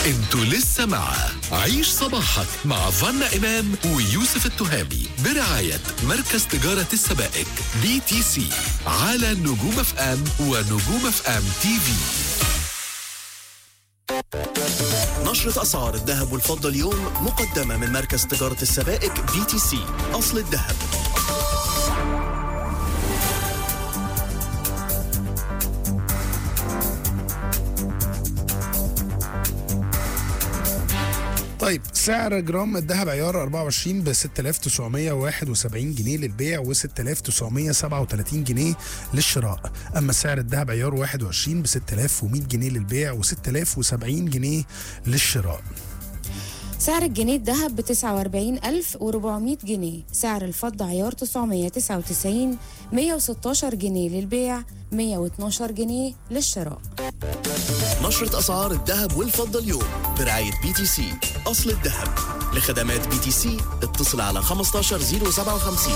انتوا لسه مع عيش صباحك مع فانا إمام ويوسف التهامي برعاية مركز تجارة السبائك BTC على نجوم اف ام ونجوم اف ام تي في. نشرة أسعار الذهب والفضة اليوم مقدمة من مركز تجارة السبائك BTC. أصل الذهب. طيب سعر جرام الذهب عيار 24 ب 6971 جنيه للبيع و 6937 جنيه للشراء. اما سعر الذهب عيار 21 ب 6100 جنيه للبيع و 6070 جنيه للشراء. سعر الجنيه الذهب ب 49400 جنيه. سعر الفضة عيار 999 116 جنيه للبيع 112 جنيه للشراء. نشرة أسعار الذهب والفضة اليوم برعاية BTC. أصل الذهب. لخدمات BTC اتصل على 15057.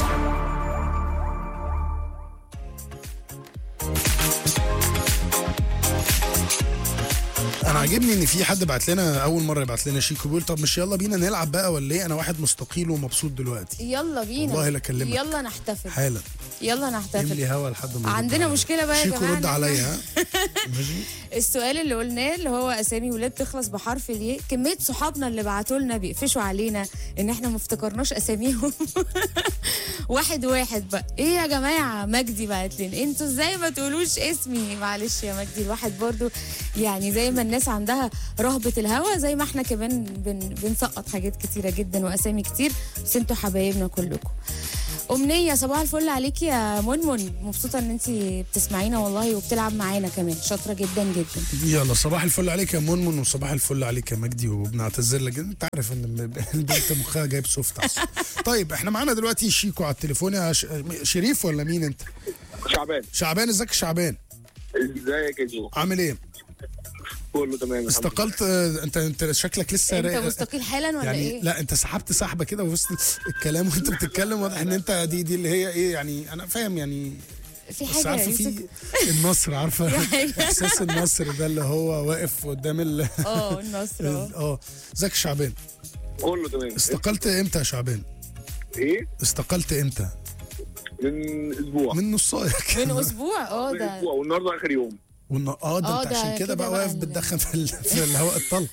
انا عاجبني ان في حد بعت لنا اول مره يبعت لنا شيكو بيقول طب مش يلا بينا نلعب بقى ولا ايه؟ انا واحد مستقيل ومبسوط دلوقتي. يلا بينا والله لا اكلمك. يلا نحتفل حالا. يلا نحتفل. املي هوا لحد ما عندنا مشكله بقى يا شيكو جماعه. رد عليا. ماشي. السؤال اللي قلناه اللي هو اسامي ولاد تخلص بحرف الياء، كميه صحابنا اللي بعتوا لنا بيقفشوا علينا ان احنا ما افتكرناش اساميهم. واحد بقى ايه يا جماعه؟ مجدي بعت لنا انتوا ازاي ما تقولوش اسمي؟ معلش يا مجدي، الواحد برضو يعني زي ما الناس عندها رهبه الهوا زي ما احنا كمان بنسقط حاجات كتيره جدا واسامي كتير، بس انتوا حبايبنا كلكم. أمنية صباح الفل عليكي يا منمن، مبسوطة ان انت بتسمعينا والله وبتلعب معانا كمان، شاطرة جدا جدا. يلا صباح الفل عليك يا منمن وصباح الفل عليك يا مجدي، وبنعتذر لك انت عارف ان البنت مخها جايب سوفت. طيب احنا معانا دلوقتي شيكو على التليفون. يا شريف ولا مين انت؟ شعبان. ازيك يا شعبان؟ ازيك يا جو؟ عامل ايه؟ كله تمام. استقلت انت شكلك لسه انت مستقيل حالا ولا يعني ايه؟ لا انت سحبت سحبه كده وسط الكلام وانت بتتكلم، واضح ان انت دي اللي هي ايه يعني، انا فاهم يعني في بس حاجه عارفه في النصر، عارفه احساس النصر ده اللي هو واقف قدام النصر. ازيك يا شعبان؟ كله تمام. استقلت امتى يا شعبان؟ ايه؟ استقلت امتى؟ من اسبوع. من نصايه من اسبوع. من ده اسبوع والنهارده اخر يوم. ده انت عشان كده بقى واقف بتدخن في الهواء الطلق.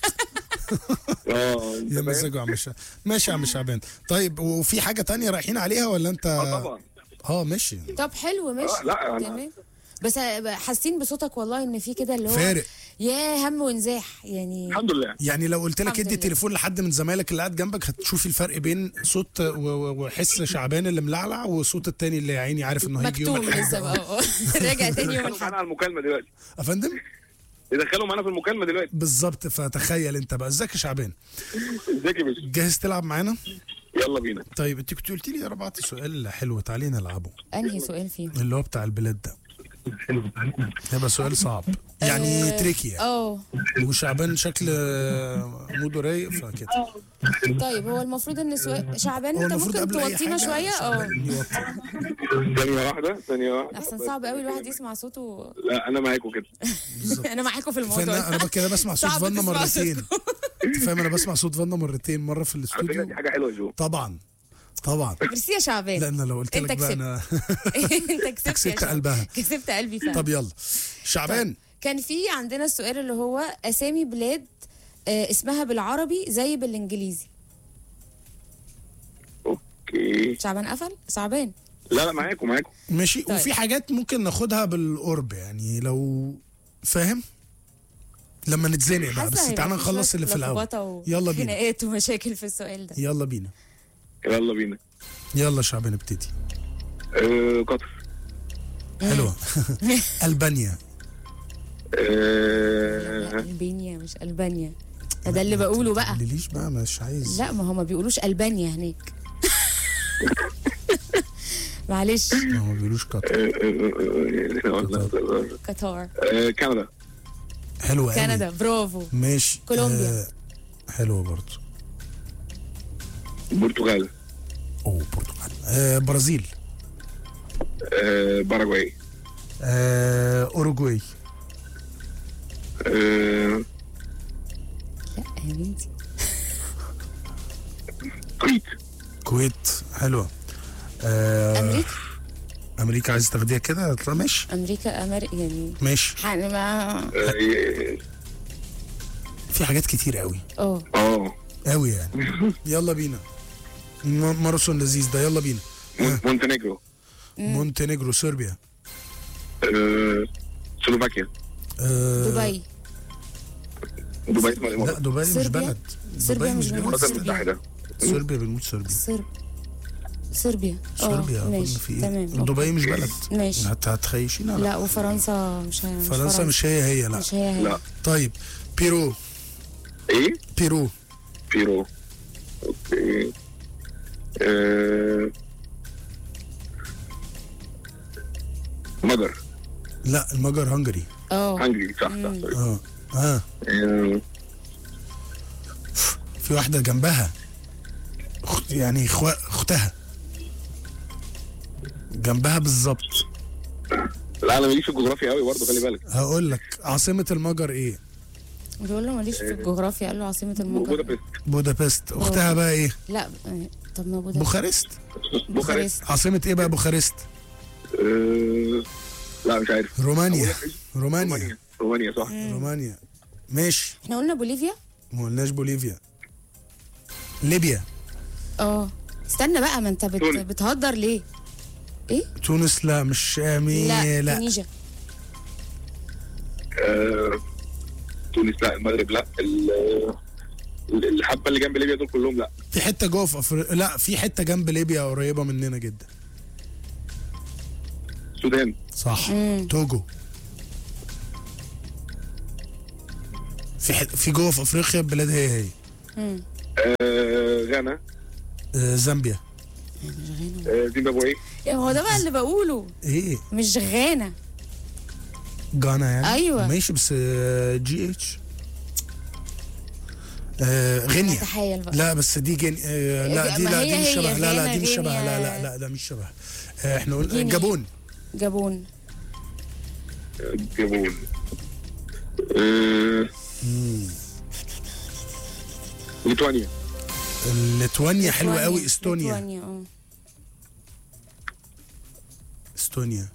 يا مزاجه يا عم ماشي يا عم شعبان. طيب وفي حاجه تانية رايحين عليها ولا انت؟ طبعا. ماشي. طب حلو ماشي. لا تمام. بس حاسين بصوتك والله ان في كده اللي هو فارق. يا هم ونزاح يعني. الحمد لله. يعني لو قلت لك الحمد ادي لله. التليفون لحد من زمايلك اللي قاعد جنبك هتشوفي الفرق بين صوت وحس شعبان اللي ملعلع وصوت التاني اللي يا عيني عارف انه هيجي يوم مكتوم الحد. لسه بقى. راجع تاني يوم يدخلوا معانا الحد. على المكالمه دلوقتي. يا فندم يدخلوا معانا في المكالمه دلوقتي. بالظبط. فتخيل انت بقى. ازيك يا شعبان؟ ازيك يا باشا؟ جاهز تلعب معانا؟ يلا بينا. طيب انت كنت قلت لي يا ربعت سؤال حلو، تعالي نلعبه. انهي سؤال فيهم؟ اللي هو بتاع البلاد ده هيبقى سؤال صعب يعني تريكي يعني. وشعبان شكل موده رايق فكده. طيب هو المفروض ان شعبان انت ممكن توطينا شويه. ثانيه واحده احسن صعب قوي الواحد يسمع صوته. لا انا معاكم كده. انا معاكم في الموضوع. انا كده بسمع صوت فانا مرتين. انت فاهم انا بسمع صوت فانا مرتين، مره في الاستوديو. دي حاجه حلوه جو. طبعا ميرسي يا شعبان. لا انا لو قلت لك بقى انا انت كسبت قلبها. كسبت قلبي فعلا. طب يلا شعبان. كان في عندنا السؤال اللي هو اسامي بلاد اسمها بالعربي زي بالانجليزي. اوكي. شعبان قفل. شعبان لا معاكم ماشي. طيب. وفي حاجات ممكن ناخدها بالقرب يعني لو فاهم لما نتزنق بقى، بس تعالى نخلص اللي في الاول. يلا بينا. خناقات ومشاكل في السؤال ده. يلا بينا. يلا شعبان ابتدي. قطر. حلوه. البانيا. البانيا مش البانيا. ده اللي بقوله بقى. ليش بقى مش عايز. لا ما هم ما بيقولوش البانيا هناك. معلش. ما هم بيقولوش قطر. قطر. كندا. حلوه قوي. كندا برافو. ماشي. كولومبيا. حلوه برضه. البرتغال. برتغال. برازيل. باراغواي. اوروجواي. بنتي. كويت. كويت حلوه. امريكا. امريكا عايز تاخديها كده؟ طب ماشي امريكا يعني ماشي. ما في حاجات كتير قوي اه قوي يعني. يلا بينا. ماراثون لذيذ ده، يلا بينا. مونتينيجرو. مونتينيجرو. صربيا. سلوفاكيا. دبي. دبي اسمها لا الامارات. دبي مش صربيا؟ بلد. صربيا دبي مش مش بلد. بلد. الامارات المتحده. صربيا بنموت صربيا. صربيا. صربيا قلنا ماشي في ايه؟ تمام. دبي مش بلد. ماشي. هتخيشينا؟ لا وفرنسا مش فرنسا مش هي لا. مش هي. لا. طيب بيرو. ايه؟ بيرو. بيرو. اوكي. مجر. لا المجر هنجري. هنجري صح. اه في واحدة جنبها يعني اختها جنبها بالظبط. لا انا ماليش في الجغرافيا قوي برضه، خلي بالك. هقول لك عاصمة المجر ايه؟ بيقول له ماليش في الجغرافيا، قال له عاصمة المجر. بودابست. بودابست. اختها بقى ايه؟ لا طب ما بودابست. بوخارست. بوخارست. عاصمة ايه بقى بوخارست؟ لا مش عارف. رومانيا. رومانيا صح. رومانيا. ماشي. احنا قلنا بوليفيا. ما قلناش بوليفيا. ليبيا. استنى بقى، ما انت تونس. بتهدر ليه؟ ايه؟ تونس لا مش لا تونيجا. تونس لا. المغرب لا. الحبه اللي جنب ليبيا دول كلهم لا. في حتة جوه في افريقيا. لا في حتة جنب ليبيا قريبة مننا جدا. السودان. صح. توجو. في جوه في افريقيا بلاد هي غانا. زامبيا. زيمبابوي. هو ده بقى اللي بقوله. ايه مش غانا. جانا يعني. أيوة. ماشي بس جي اتش. غينيا. تخيل بقى. لا بس دي لا دي ما لا هي دي مش هي شبه. لا غانا، دي مش شبه. غينيا. لا ده مش شبه. احنا قلنا غينيا. جابون. جابون. جابون. ليتوانيا. ليتوانيا حلوة قوي. استونيا. ليتوانيا. استونيا.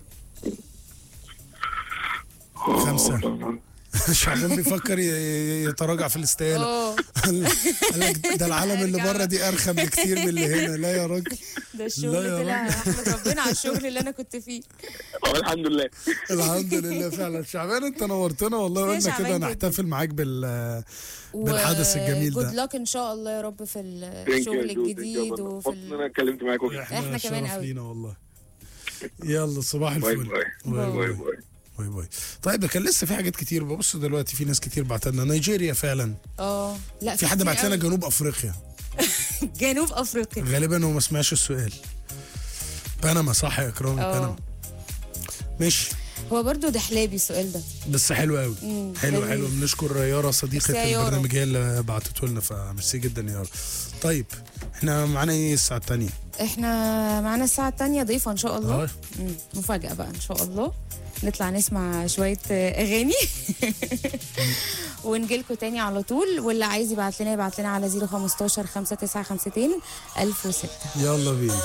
5. شعبان بيفكر يتراجع في الاستقالة. قال لك ده العالم اللي بره دي ارخم بكتير من اللي هنا. لا يا راجل. ده الشغل طلع. احمد ربنا على الشغل اللي انا كنت فيه. الحمد لله. الحمد لله فعلا. شعبان انت نورتنا والله. يا قلنا شعبان كده جدا. نحتفل معاك بالحدث الجميل جود ده. لك ان شاء الله يا رب في الشغل الجديد وفي انا اتكلمت معاكم. احنا كمان شرف قوي. لينا والله. يلا صباح باي الفل. باي باي باي. باي باي. طيب كان لسه في حاجات كتير. ببص دلوقتي في ناس كتير بعت لنا. نيجيريا فعلا. لا في حد بعت لنا جنوب افريقيا. جنوب افريقيا. غالبا هو ما سمعش السؤال. بنما صح يا اكرامي. بنما. ماشي. هو برضو دحلابي السؤال ده. بس حلو قوي. حلو. بنشكر يارا صديقة البرنامج هي اللي بعتته لنا، فميرسي جدا يا يارا. طيب احنا معانا ايه الساعة الثانية؟ احنا معانا الساعة الثانية ضيفة ان شاء الله. مفاجأة بقى ان شاء الله. نطلع نسمع شوية اغاني ونجيلكوا تاني على طول. واللي عايز يبعت لنا على 015 5952 1006. يلا بينا.